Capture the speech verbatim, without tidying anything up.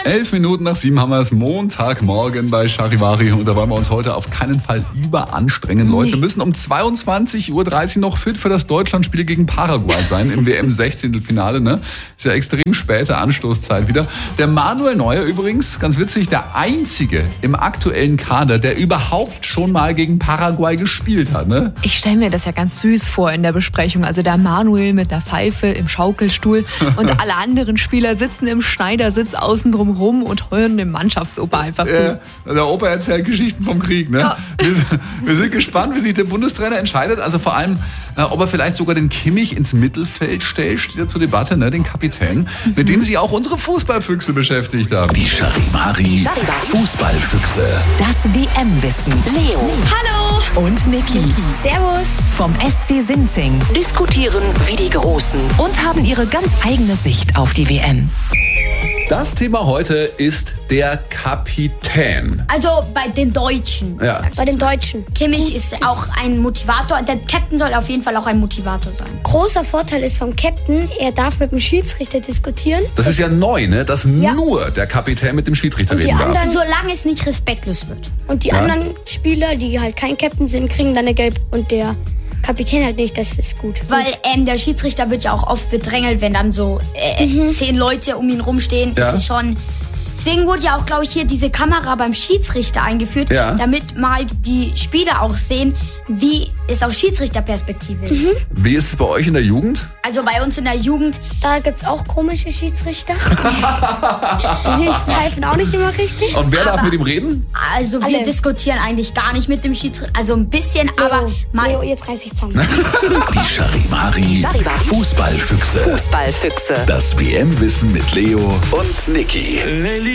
Elf Minuten nach sieben haben wir es, Montagmorgen bei Charivari. Und da wollen wir uns heute auf keinen Fall überanstrengen, nee. Leute. Wir müssen um zweiundzwanzig Uhr dreißig noch fit für das Deutschlandspiel gegen Paraguay sein im W M-Sechzehntelfinale. Ne? Ist ja extrem späte Anstoßzeit wieder. Der Manuel Neuer übrigens, ganz witzig, der einzige im aktuellen Kader, der überhaupt schon mal gegen Paraguay gespielt hat. Ne? Ich stelle mir das ja ganz süß vor in der Besprechung. Also der Manuel mit der Pfeife im Schaukelstuhl und alle anderen Spieler sitzen im Schneidersitz außen drum rum und hören dem Mannschaftsopa einfach zu. Ja, der Opa erzählt Geschichten vom Krieg. Ne? Ja. Wir, wir sind gespannt, wie sich der Bundestrainer entscheidet. Also vor allem, äh, ob er vielleicht sogar den Kimmich ins Mittelfeld stellt, steht ja zur Debatte, ne? Den Kapitän, mhm. mit dem sich auch unsere Fußballfüchse beschäftigt haben. Die Charivari Fußballfüchse. Das W M-Wissen. Leo. Hallo. Und Niki. Servus. Vom S C Sinzing. Diskutieren wie die Großen und haben ihre ganz eigene Sicht auf die W M. Das Thema heute ist der Kapitän. Also bei den Deutschen. Ja. Bei den Deutschen. Kimmich ist auch ein Motivator. Der Captain soll auf jeden Fall auch ein Motivator sein. Großer Vorteil ist vom Captain, er darf mit dem Schiedsrichter diskutieren. Das ist ja neu, ne? Dass ja. nur der Kapitän mit dem Schiedsrichter reden darf. Anderen, solange es nicht respektlos wird. Und die ja. anderen Spieler, die halt kein Captain sind, kriegen dann eine Gelb und der Kapitän halt nicht, das ist gut. Weil ähm, der Schiedsrichter wird ja auch oft bedrängelt, wenn dann so äh, mhm. zehn Leute um ihn rumstehen. Ja. Ist es schon. Deswegen wurde ja auch, glaube ich, hier diese Kamera beim Schiedsrichter eingeführt, ja. damit mal die Spieler auch sehen, wie es aus Schiedsrichterperspektive ist. Mhm. Wie ist es bei euch in der Jugend? Also bei uns in der Jugend. Da gibt es auch komische Schiedsrichter. Die pfeifen auch nicht immer richtig. Und wer aber, darf mit ihm reden? Also wir Alle. diskutieren eigentlich gar nicht mit dem Schiedsrichter. Also ein bisschen, Leo, aber mal. Leo, jetzt reiß ich zusammen. Die Charivari Fußballfüchse. Fußballfüchse. Das W M-Wissen mit Leo und Niki.